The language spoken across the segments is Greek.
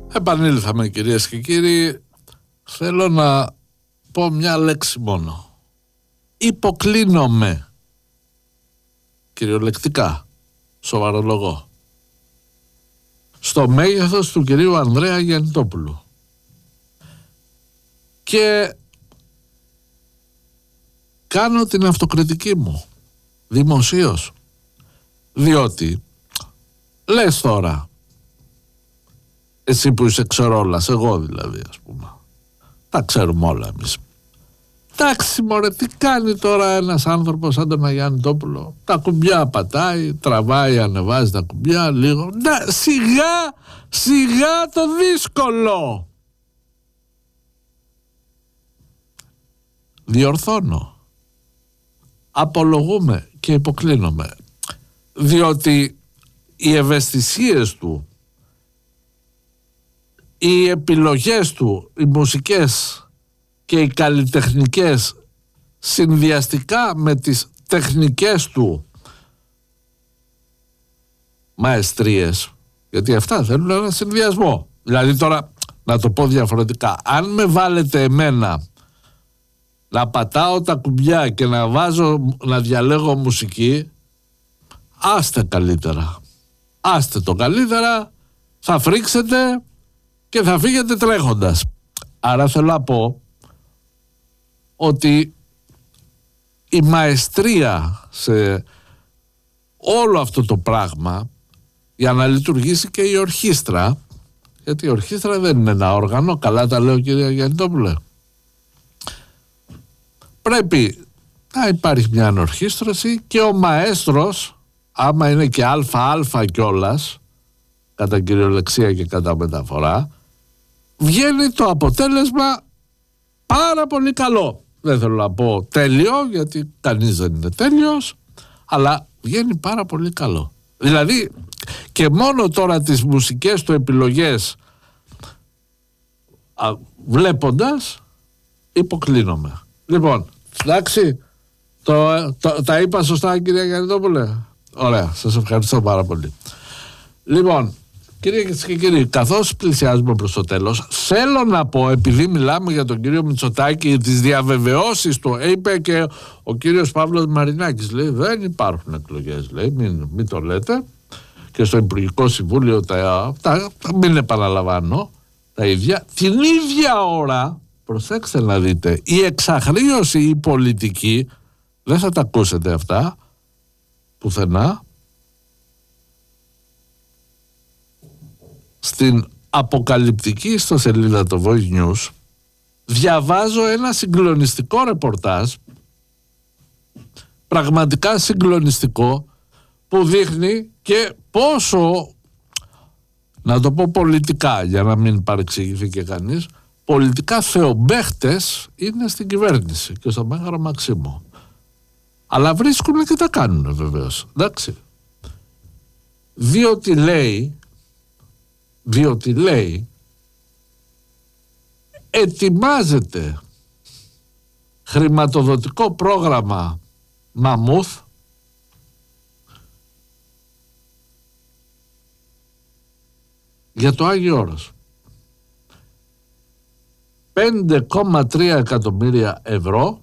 Επανήλθαμε, κυρίες και κύριοι. Θέλω να πω μια λέξη μόνο. Υποκλίνομαι. Κυριολεκτικά. Σοβαρολογώ. Στο μέγεθος του κυρίου Ανδρέα Γιαννητόπουλου. Και κάνω την αυτοκριτική μου δημοσίως. Διότι λες τώρα, εσύ που είσαι ξερόλας, εγώ δηλαδή, ας πούμε, τα ξέρουμε όλα εμείς. Εντάξει μωρέ, τι κάνει τώρα ένας άνθρωπος σαν τον Γιαννητόπουλο? Τα κουμπιά πατάει, τραβάει, ανεβάζει τα κουμπιά λίγο. Σιγά, σιγά το δύσκολο. Διορθώνω. Απολογούμε και υποκλίνομαι. Διότι οι ευαισθησίες του, οι επιλογές του, οι μουσικές και οι καλλιτεχνικές, συνδυαστικά με τις τεχνικές του μαεστρίες, γιατί αυτά θέλουν ένα συνδυασμό. Δηλαδή τώρα, να το πω διαφορετικά, αν με βάλετε εμένα να πατάω τα κουμπιά και να διαλέγω μουσική, άστε καλύτερα. Άστε το καλύτερα, θα φρίξετε και θα φύγετε τρέχοντας. Άρα θέλω να πω ότι η μαεστρία σε όλο αυτό το πράγμα, για να λειτουργήσει και η ορχήστρα, γιατί η ορχήστρα δεν είναι ένα όργανο, καλά τα λέω κυρία Γιαννητόπουλε, πρέπει να υπάρχει μια ανορχήστρωση και ο μαέστρος, άμα είναι και αλφα κιόλας, κατά κυριολεξία και κατά μεταφορά, βγαίνει το αποτέλεσμα πάρα πολύ καλό. Δεν θέλω να πω τέλειο, γιατί κανείς δεν είναι τέλειος, αλλά βγαίνει πάρα πολύ καλό. Δηλαδή και μόνο τώρα τις μουσικές του επιλογές βλέποντας, υποκλίνομαι. Λοιπόν, εντάξει, τα είπα σωστά κυρία Γιαννητόπουλε? Ωραία, σας ευχαριστώ πάρα πολύ. Λοιπόν, κυρίες και κύριοι, καθώς πλησιάζουμε προς το τέλος, θέλω να πω, επειδή μιλάμε για τον κύριο Μητσοτάκη, τις διαβεβαιώσεις του, είπε και ο κύριος Παύλος Μαρινάκης, λέει, δεν υπάρχουν εκλογές, λέει, μην το λέτε, και στο Υπουργικό Συμβούλιο μην επαναλαμβάνω τα ίδια. Την ίδια ώρα, προσέξτε να δείτε, η εξαχρείωση, η πολιτική, δεν θα τα ακούσετε αυτά πουθενά, στην αποκαλυπτική ιστοσελίδα το Voice News διαβάζω ένα συγκλονιστικό ρεπορτάζ, πραγματικά συγκλονιστικό, που δείχνει και πόσο, να το πω πολιτικά για να μην παρεξηγηθεί και κανείς, πολιτικά θεομπαίχτες είναι στην κυβέρνηση και στο Μέγαρο Μαξίμου. Αλλά βρίσκουν και τα κάνουν βεβαίως, εντάξει. Διότι λέει ετοιμάζεται χρηματοδοτικό πρόγραμμα Μαμούθ για το Άγιο Όρος. 5,3 εκατομμύρια ευρώ,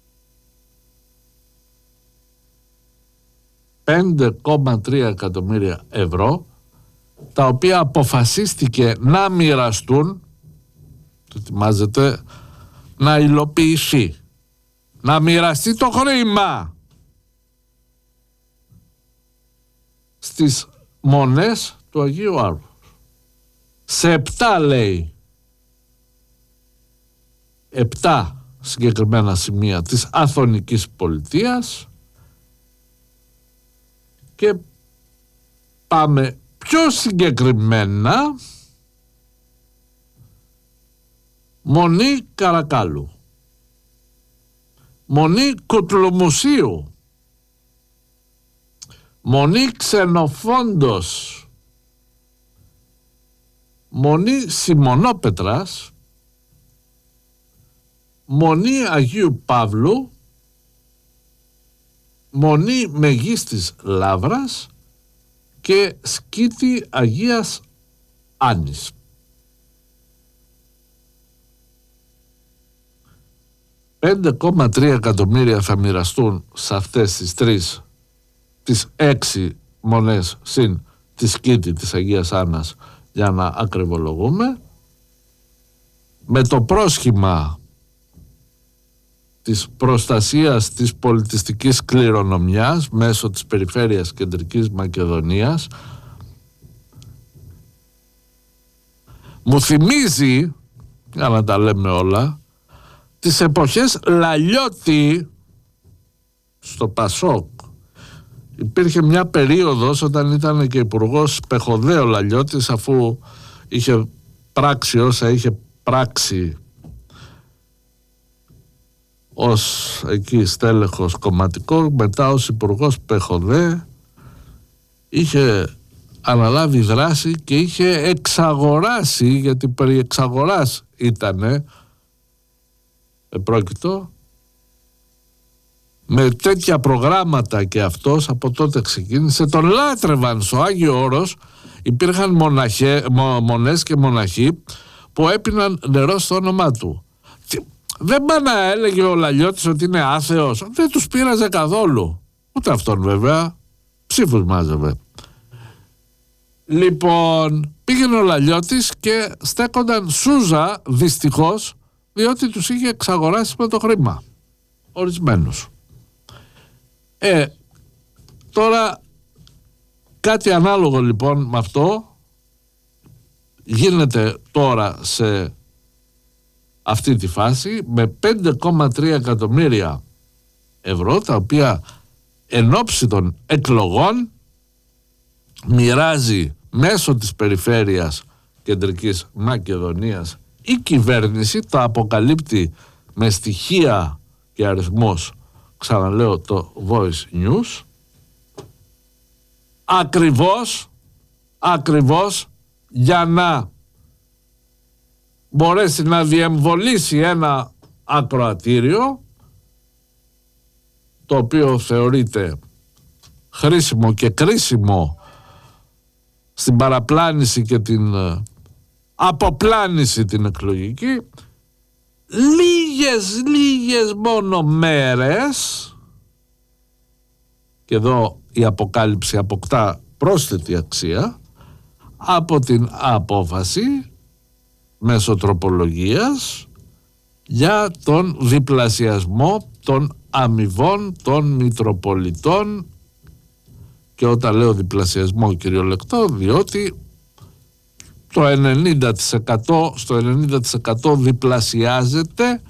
5,3 εκατομμύρια ευρώ, τα οποία αποφασίστηκε να μοιραστούν, το ετοιμάζεται να υλοποιηθεί, να μοιραστεί το χρήμα στις μονές του Αγίου Άρους. Σε 7 λέει, 7 συγκεκριμένα σημεία της Αθωνικής Πολιτείας, και πάμε πιο συγκεκριμένα, Μονή Καρακάλου, Μονή Κουτλουμουσίου, Μονή Ξενοφόντος, Μονή Σιμονόπετρας, Μονή Αγίου Παύλου, Μονή Μεγίστης Λαύρας και Σκήτη Αγίας Άνης. 5,3 εκατομμύρια θα μοιραστούν σε αυτές τις 6 μονές συν τη σκήτη της Αγίας Άννας, για να ακριβολογούμε, με το πρόσχημα της προστασίας της πολιτιστικής κληρονομιάς μέσω της περιφέρειας Κεντρικής Μακεδονίας. Μου θυμίζει, για να τα λέμε όλα, τις εποχές Λαλιώτη στο Πασόκ. Υπήρχε μια περίοδος όταν ήταν και υπουργός Πεχωδέ ο Λαλιώτης, αφού είχε πράξει όσα είχε πράξει ως εκεί στέλεχος κομματικό, μετά ως υπουργός Πεχωδέ είχε αναλάβει δράση και είχε εξαγοράσει, γιατί περί εξαγοράς ήτανε επρόκειτο, με τέτοια προγράμματα, και αυτός από τότε ξεκίνησε, τον λάτρευαν στο Άγιο Όρος. Υπήρχαν μονές και μοναχοί που έπιναν νερό στο όνομά του. Δεν πάει να έλεγε ο Λαλιώτης ότι είναι άθεος, δεν τους πείραζε καθόλου, ούτε αυτόν βέβαια, ψήφους μάζευε. Λοιπόν, πήγαινε ο Λαλιώτης και στέκονταν σούζα, δυστυχώς, διότι τους είχε εξαγοράσει με το χρήμα ορισμένους. Τώρα κάτι ανάλογο λοιπόν με αυτό γίνεται τώρα σε αυτή τη φάση, με 5,3 εκατομμύρια ευρώ, τα οποία εν ώψη των εκλογών μοιράζει μέσω της περιφέρειας Κεντρικής Μακεδονίας η κυβέρνηση. Τα αποκαλύπτει με στοιχεία και αριθμός, ξαναλέω, το Voice News, ακριβώς για να μπορέσει να διεμβολήσει ένα ακροατήριο, το οποίο θεωρείται χρήσιμο και κρίσιμο στην παραπλάνηση και την αποπλάνηση την εκλογική, λίγες μόνο μέρες, και εδώ η αποκάλυψη αποκτά πρόσθετη αξία, από την απόφαση μέσω τροπολογίας για τον διπλασιασμό των αμοιβών των Μητροπολιτών. Και όταν λέω διπλασιασμό κυριολεκτό, διότι το 90%, στο 90% διπλασιάζεται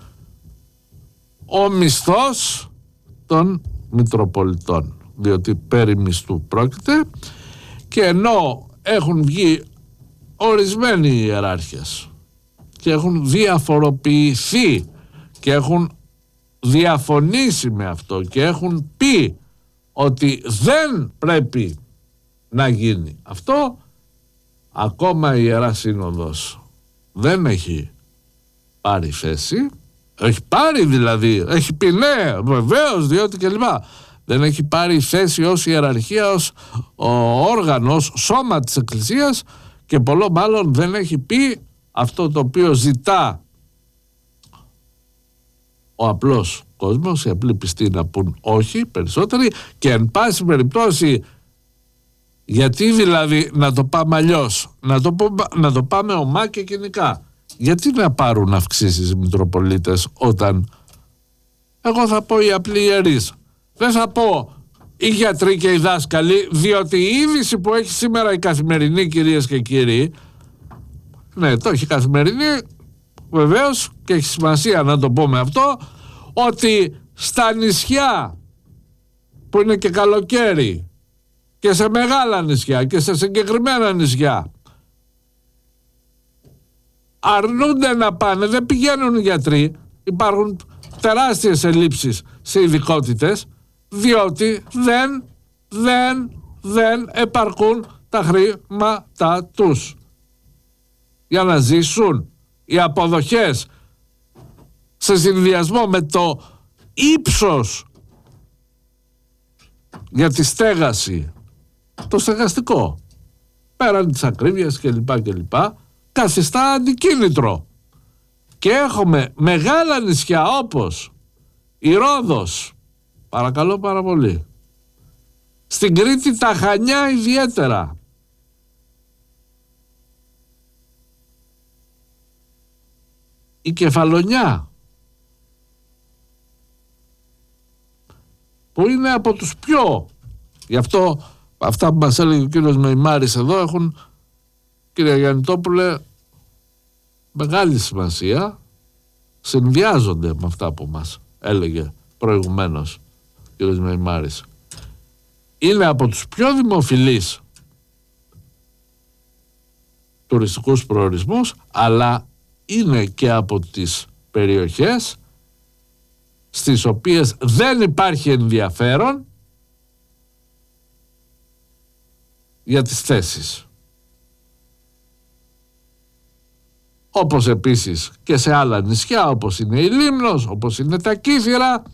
ο μισθός των Μητροπολιτών, διότι περί μισθού πρόκειται. Και ενώ έχουν βγει ορισμένοι ιεράρχες και έχουν διαφοροποιηθεί και έχουν διαφωνήσει με αυτό και έχουν πει ότι δεν πρέπει να γίνει αυτό, ακόμα η Ιερά Σύνοδος δεν έχει πάρει θέση. Έχει πάρει δηλαδή, έχει πει ναι βεβαίως, διότι και λοιπά. Δεν έχει πάρει θέση ως ιεραρχία, ως όργανο, ως σώμα της Εκκλησίας, και πολλό μάλλον δεν έχει πει αυτό το οποίο ζητά ο απλός κόσμος, οι απλοί πιστοί να πούν όχι, περισσότεροι. Και εν πάση περιπτώσει, γιατί δηλαδή να το πάμε αλλιώς, να το πάμε ομά και κοινικά, γιατί να πάρουν αυξήσεις οι Μητροπολίτες, όταν εγώ θα πω οι απλοί ιερείς, δεν θα πω οι γιατροί και οι δάσκαλοι, διότι η είδηση που έχει σήμερα η Καθημερινή, κυρίες και κύριοι, ναι, το έχει Καθημερινή βεβαίως και έχει σημασία να το πούμε αυτό, ότι στα νησιά που είναι και καλοκαίρι και σε μεγάλα νησιά και σε συγκεκριμένα νησιά αρνούνται να πάνε, δεν πηγαίνουν οι γιατροί, υπάρχουν τεράστιες ελλείψεις σε ειδικότητες, διότι δεν επαρκούν τα χρήματα τους για να ζήσουν. Οι αποδοχές σε συνδυασμό με το ύψος για τη στέγαση, το στεγαστικό, πέραν της ακρίβειας κλπ, καθιστά αντικίνητρο. Και έχουμε μεγάλα νησιά όπως η Ρόδος, παρακαλώ πάρα πολύ, στην Κρήτη τα Χανιά ιδιαίτερα, η Κεφαλονιά, που είναι από τους πιο, γι' αυτό αυτά που μας έλεγε ο κύριος Μεϊμάρης εδώ έχουν, κύριε Γιαννητόπουλε, μεγάλη σημασία, συνδυάζονται με αυτά που μας έλεγε προηγουμένως ο κύριος Μεϊμάρης. Είναι από τους πιο δημοφιλείς τουριστικούς προορισμούς, αλλά είναι και από τις περιοχές στις οποίες δεν υπάρχει ενδιαφέρον για τις θέσεις. Όπως επίσης και σε άλλα νησιά, όπως είναι η Λίμνος, όπως είναι τα Κύθυρα.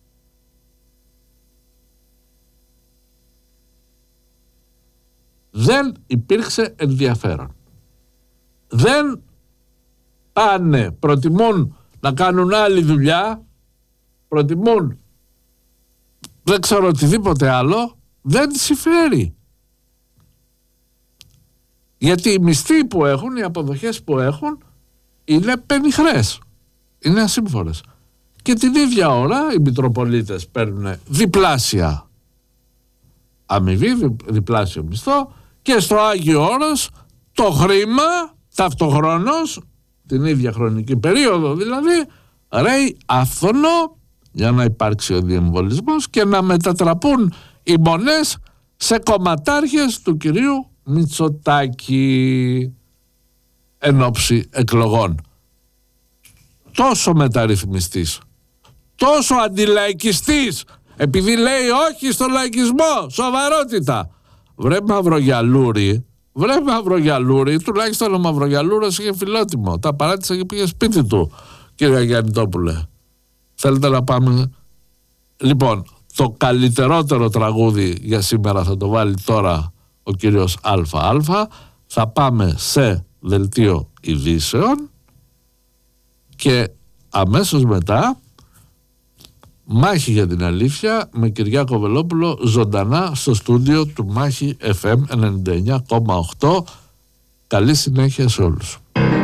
Δεν υπήρξε ενδιαφέρον. Δεν πάνε, προτιμούν να κάνουν άλλη δουλειά, προτιμούν δεν ξέρω οτιδήποτε άλλο, δεν συμφέρει. Γιατί οι μισθοί που έχουν, οι αποδοχές που έχουν είναι πενιχρές, είναι ασύμφορες. Και την ίδια ώρα οι Μητροπολίτες παίρνουν διπλάσια αμοιβή, διπλάσιο μισθό, και στο Άγιο Όρος το χρήμα ταυτοχρόνως, την ίδια χρονική περίοδο δηλαδή, ρέει άφθονο για να υπάρξει ο διεμβολισμός και να μετατραπούν οι μονές σε κομματάρχες του κυρίου Μητσοτάκη εν ώψη εκλογών. Τόσο μεταρρυθμιστής, τόσο αντιλαϊκιστής, επειδή λέει όχι στο λαϊκισμό, σοβαρότητα. Βρε Μαυρογιαλούρη, τουλάχιστον ο Μαυρογιαλούρος είχε φιλότιμο, τα παράτησε και πήγε σπίτι του, κύριε Γιαννητόπουλε. Θέλετε να πάμε? Λοιπόν, το καλύτερότερο τραγούδι για σήμερα θα το βάλει τώρα ο κύριος ΑΑ. Θα πάμε σε δελτίο ειδήσεων και αμέσως μετά Μάχη για την Αλήθεια με Κυριάκο Βελόπουλο ζωντανά στο στούντιο του Μάχη FM 99,8. Καλή συνέχεια σε όλους.